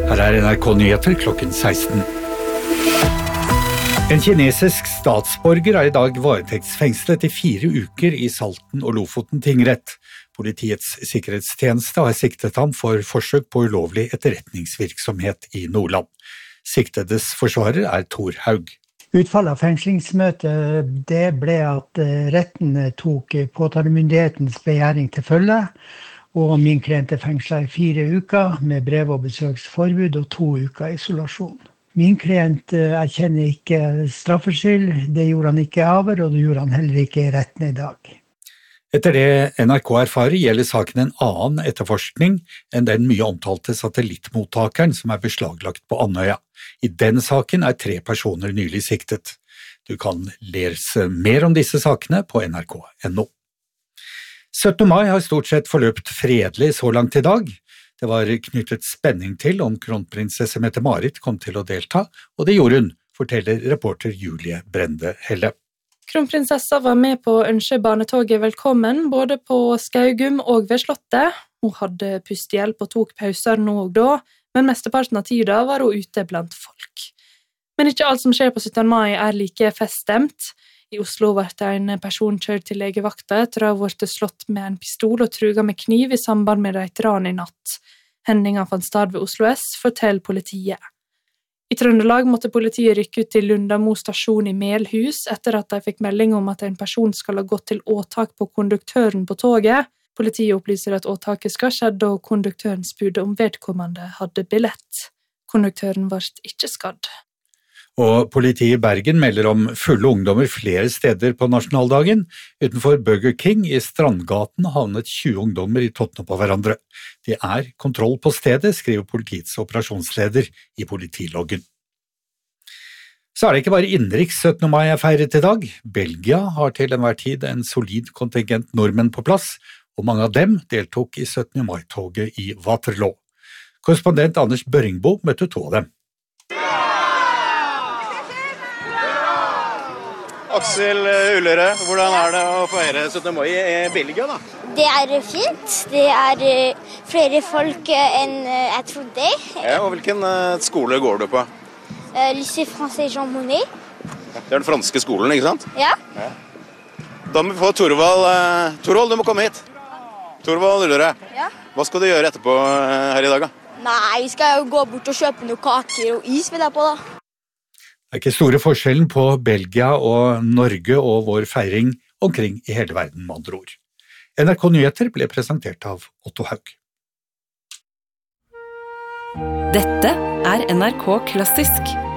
Her NRK Nyheter klokken 16. En kinesisk statsborger I dag varetektsfengslet I 4 uker I Salten og Lofoten tingrett. Politiets sikkerhetstjeneste har siktet ham for forsøk på ulovlig etterretningsvirksomhet I Nordland. Siktedes forsvarer Tor Haug. Utfallet av fengslingsmøtet det ble at retten tok påtalemyndighetens begjæring til følge, og min klient fengslet I 4 uker med brev- og besøksforbud og 2 uker isolasjon. Min klient erkjenner ikke straffskyld, det gjorde han ikke over, og det gjorde han heller ikke I retten I dag. Etter det NRK erfarer gjelder saken en annen etterforskning enn den mye omtalte satellittmottakeren som beslaglagt på Andøya. I den saken 3 personer nylig siktet. Du kan lese mer om disse sakene på nrk.no. 17. mai har stort sett forløpt fredelig så langt I dag. Det var knyttet spenning til om kronprinsesse Mette-Marit kom til å delta, og det gjorde hun, forteller reporter Julie Brende Helle. Kronprinsessa var med på å ønske barnetoget velkommen, både på Skaugum og ved Slottet. Hun hadde pustehjelp og tok pauser nå og da, men mesteparten av tida var hun ute blant folk. Men ikke alt som skjer på 17. mai like feststemt. I Oslo ble en person kjørt til legevakta etter å ha vært slått med en pistol og truget med kniv I samband med et ran I natt. Hendingen fant sted ved Oslo S, forteller politiet. I Trøndelag måtte politiet rykke ut til Lundamo stasjon I Melhus etter at de fikk melding om at en person skal ha gått til åtak på konduktøren på toget. Politiet opplyser at åtaket skal skjedde og konduktøren spurte om vedkommende hadde billett. Konduktøren ble ikke skadd. Og politiet I Bergen melder om fulle ungdommer flere steder på nasjonaldagen. Utenfor Burger King I Strandgaten havnet 20 ungdommer I tottene på hverandre. Det kontroll på stedet, skriver politiets operasjonsleder I politiloggen. Så det ikke bare innenriks 17. mai feiret I dag. Belgia har til enhver tid en solid kontingent nordmenn på plass, og mange av dem deltok I 17. mai-toget I Waterloo. Korrespondent Anders Børingbo møtte 2 av dem. Aksel Ullerød, hvordan det å feire 17. mai I Belgia da? Det fint. Det flere folk enn jeg trodde. Ja, og hvilken skole går du på? Lycée Français Jean Monnet. Det den franske skolen, ikke sant? Ja. Da må vi få Torvald. Torvald, du må komme hit. Torvald Ullerød. Ja. Hva skal du gjøre etterpå her I dag da? Nei, vi skal jo gå bort og kjøpe noen kaker og is vil jeg på da. Det ikke store forskjellen på Belgia og Norge og vår feiring omkring I hele verden, med andre ord. NRK Nyheter ble presentert av Otto Haug. Dette NRK Klassisk.